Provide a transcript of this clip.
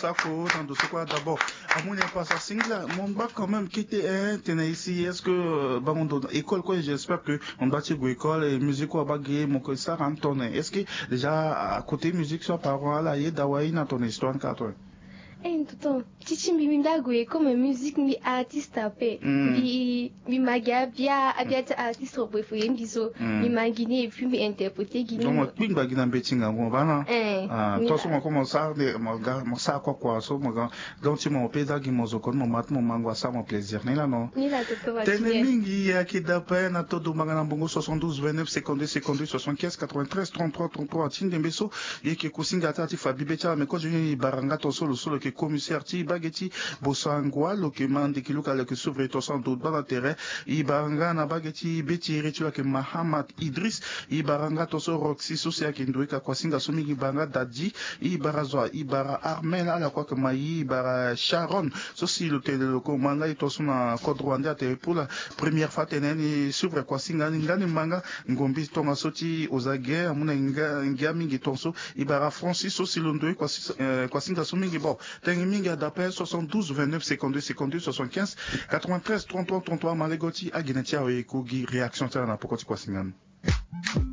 Sako, dans de ce quoi d'abord. À mon pas ça single, mon bac quand même qui était un, ici, est-ce que, bah, mon école, quoi, j'espère que on bâtit école et musique, quoi, bagé, mon que ça rentre tourner. Est-ce que, déjà, à côté musique, soit parole, là, y est, d'avoir une ton histoire, quand Então, tichimbi mindagwe como music mi artiste ape mi magia via artiste au bref mi so mi magine et puis mi interpréter guiné donc ping ba gina betinga ngo bana to so mo sa de mo sa quoi so mo donc ti mo peda gi mo zo kon mo mat mo mangwa sa mo plaisir ni la no ni la to va tene mingi ya ki da pena to do mangana bongo 72 29 52 75 93 33 33 tinde mbeso ye ki kusinga tati fa bibecha me ko juni baranga to solo ke commissaire ti bageti bosangwa lo ke mande ki luka le ke s'ouvre to sans doute ban intérêt i baranga na bageti beti ritu ke Mahamad Idris i baranga to so roxy so se ke ndwe ka kwasinga so mingi baranga dadji i barazwa i bara armel ala kwa ke mai bara Sharon so si le tele lo ko manga to so na code rwanda te pour la première fois teneni s'ouvre kwasinga ngani manga ngombi to masoti ozage amuna ngami ngi tonso i bara Francis so si lo ndwe kwasinga so mingi bon Tengiminga d'appel 72 29 52 52 75 93 33 33 Malegoti Aginetia Oyekogi réaction terne à Pokoti Kwasingan.